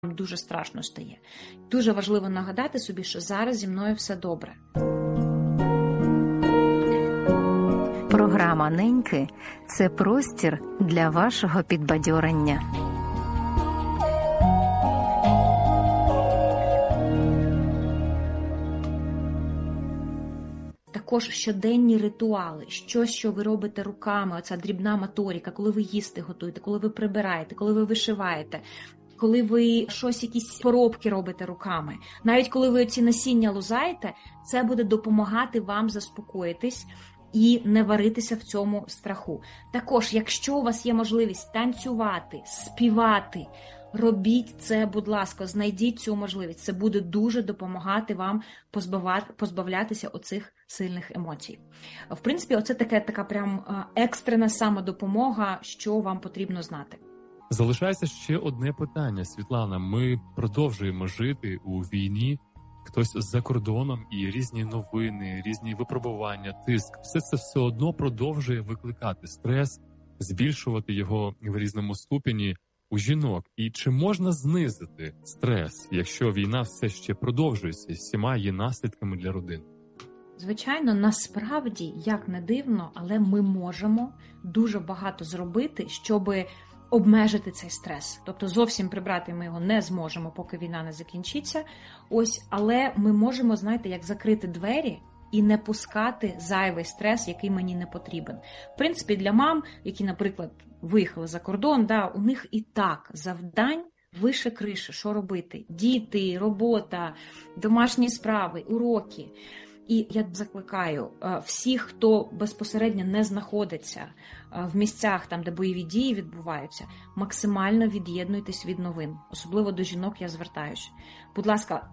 дуже страшно стає. Дуже важливо нагадати собі, що зараз зі мною все добре. Програма «Неньки» – це простір для вашого підбадьорення. Також щоденні ритуали, що ви робите руками, оця дрібна моторика, коли ви їсти готуєте, коли ви прибираєте, коли ви вишиваєте, коли ви щось, якісь поробки робите руками. Навіть коли ви ці насіння лузаєте, це буде допомагати вам заспокоїтись і не варитися в цьому страху. Також, якщо у вас є можливість танцювати, співати, робіть це, будь ласка, знайдіть цю можливість. Це буде дуже допомагати вам позбавлятися оцих сильних емоцій. В принципі, оце така прям екстрена самодопомога, що вам потрібно знати. Залишається ще одне питання, Світлана. Ми продовжуємо жити у війні, хтось за кордоном, і різні новини, різні випробування, тиск. Все одно продовжує викликати стрес, збільшувати його в різному ступені у жінок. І чи можна знизити стрес, якщо війна все ще продовжується з всіма її наслідками для родин? Звичайно, насправді, як не дивно, але ми можемо дуже багато зробити, щоб обмежити цей стрес. Тобто зовсім прибрати ми його не зможемо, поки війна не закінчиться. Але ми можемо, знаєте, як закрити двері і не пускати зайвий стрес, який мені не потрібен. В принципі, для мам, які, наприклад, виїхали за кордон, у них і так завдань вище криші, що робити. Діти, робота, домашні справи, уроки. І я закликаю всіх, хто безпосередньо не знаходиться в місцях, там, де бойові дії відбуваються, максимально від'єднуйтесь від новин. Особливо до жінок я звертаюся. Будь ласка,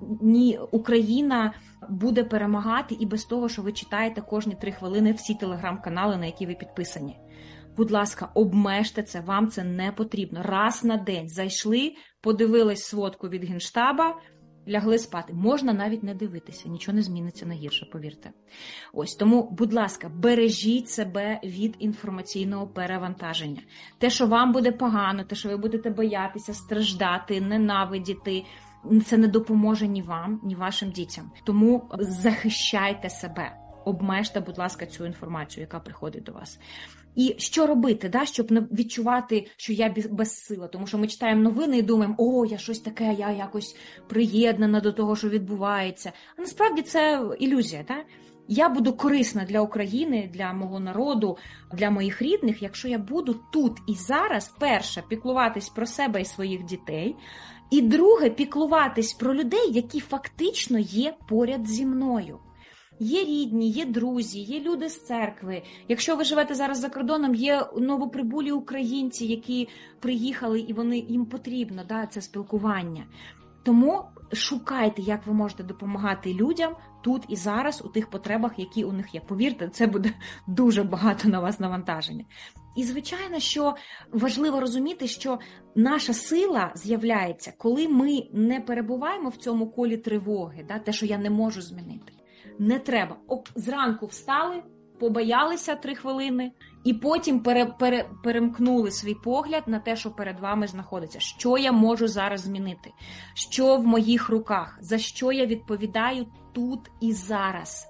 Україна буде перемагати і без того, що ви читаєте кожні 3 хвилини всі телеграм-канали, на які ви підписані. Будь ласка, обмежте це, вам це не потрібно. Раз на день зайшли, подивились сводку від Генштаба, лягли спати. Можна навіть не дивитися, нічого не зміниться на гірше, повірте. Тому, будь ласка, бережіть себе від інформаційного перевантаження. Те, що вам буде погано, те, що ви будете боятися, страждати, ненавидіти, це не допоможе ні вам, ні вашим дітям. Тому захищайте себе. Обмежте, будь ласка, цю інформацію, яка приходить до вас. І що робити, щоб не відчувати, що я безсила? Тому що ми читаємо новини і думаємо, я щось таке, я якось приєднана до того, що відбувається. А насправді це ілюзія. Я буду корисна для України, для мого народу, для моїх рідних, якщо я буду тут і зараз, перше, піклуватись про себе і своїх дітей, і друге, піклуватись про людей, які фактично є поряд зі мною. Є рідні, є друзі, є люди з церкви. Якщо ви живете зараз за кордоном, є новоприбулі українці, які приїхали, і їм потрібно це спілкування. Тому шукайте, як ви можете допомагати людям тут і зараз у тих потребах, які у них є. Повірте, це буде дуже багато на вас навантаження. І, звичайно, що важливо розуміти, що наша сила з'являється, коли ми не перебуваємо в цьому колі тривоги, те, що я не можу змінити. Не треба. Зранку встали, побоялися 3 хвилини, і потім перемкнули свій погляд на те, що перед вами знаходиться. Що я можу зараз змінити? Що в моїх руках? За що я відповідаю тут і зараз?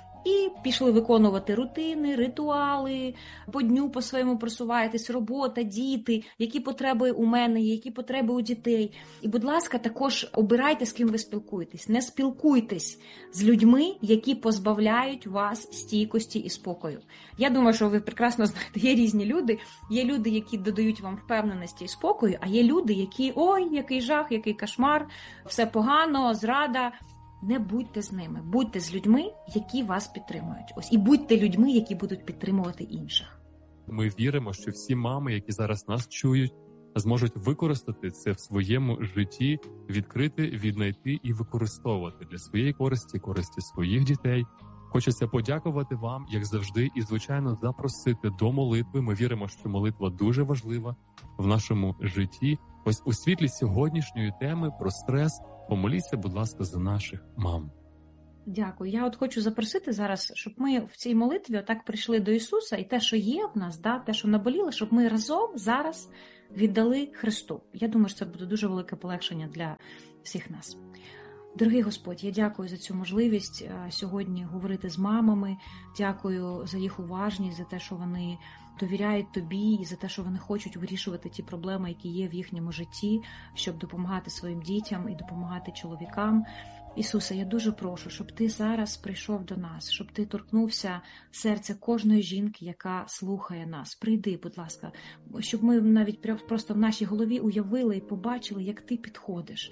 І пішли виконувати рутини, ритуали, по дню по-своєму просуваєтесь, робота, діти, які потреби у мене, які потреби у дітей. І, будь ласка, також обирайте, з ким ви спілкуєтесь. Не спілкуйтесь з людьми, які позбавляють вас стійкості і спокою. Я думаю, що ви прекрасно знаєте, є різні люди. Є люди, які додають вам впевненості і спокою, а є люди, які, який жах, який кошмар, все погано, зрада. Не будьте з ними, будьте з людьми, які вас підтримують. І будьте людьми, які будуть підтримувати інших. Ми віримо, що всі мами, які зараз нас чують, зможуть використати це в своєму житті, відкрити, віднайти і використовувати для своєї користі своїх дітей. Хочеться подякувати вам, як завжди, і, звичайно, запросити до молитви. Ми віримо, що молитва дуже важлива в нашому житті. У світлі сьогоднішньої теми про стрес помоліться, будь ласка, за наших мам. Дякую. Я от хочу запросити зараз, щоб ми в цій молитві отак прийшли до Ісуса, і те, що є в нас, те, що наболіло, щоб ми разом зараз віддали Христу. Я думаю, що це буде дуже велике полегшення для всіх нас. Дорогий Господь, я дякую за цю можливість сьогодні говорити з мамами, дякую за їх уважність, за те, що вони довіряють Тобі, і за те, що вони хочуть вирішувати ті проблеми, які є в їхньому житті, щоб допомагати своїм дітям і допомагати чоловікам. Ісусе, я дуже прошу, щоб Ти зараз прийшов до нас, щоб Ти торкнувся серця кожної жінки, яка слухає нас. Прийди, будь ласка, щоб ми навіть просто в нашій голові уявили і побачили, як Ти підходиш,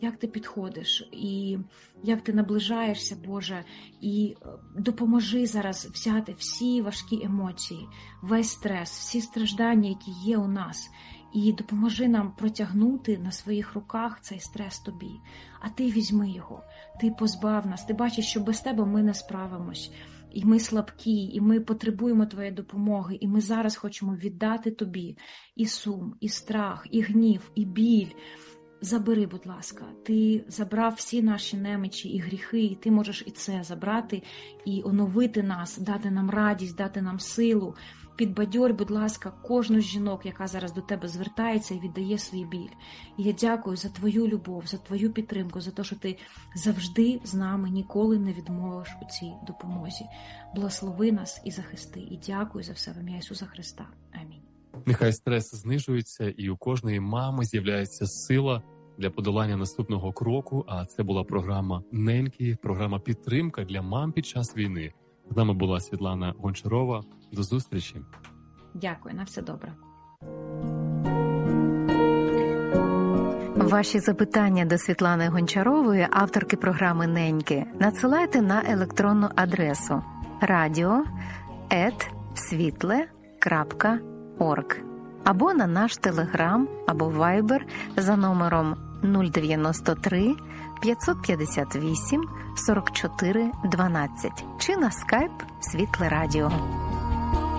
і як Ти наближаєшся, Боже, і допоможи зараз взяти всі важкі емоції, весь стрес, всі страждання, які є у нас, і допоможи нам протягнути на своїх руках цей стрес Тобі. А Ти візьми його, Ти позбав нас, Ти бачиш, що без Тебе ми не справимось. І ми слабкі, і ми потребуємо Твоєї допомоги, і ми зараз хочемо віддати Тобі і сум, і страх, і гнів, і біль. Забери, будь ласка, Ти забрав всі наші немичі і гріхи, і Ти можеш і це забрати, і оновити нас, дати нам радість, дати нам силу. Підбадьорь, будь ласка, кожну з жінок, яка зараз до Тебе звертається і віддає свій біль. І я дякую за Твою любов, за Твою підтримку, за те, що Ти завжди з нами, ніколи не відмовиш у цій допомозі. Благослови нас і захисти. І дякую за все в ім'я Ісуса Христа. Амінь. Нехай стрес знижується, і у кожної мами з'являється сила для подолання наступного кроку. А це була програма «Неньки», програма «Підтримка» для мам під час війни. З нами була Світлана Гончарова. До зустрічі. Дякую, на все добре. Ваші запитання до Світлани Гончарової, авторки програми «Неньки», надсилайте на електронну адресу radio@svitle.org або на наш Телеграм або Вайбер за номером 093 558 44 12 чи на скайп Світле Радіо.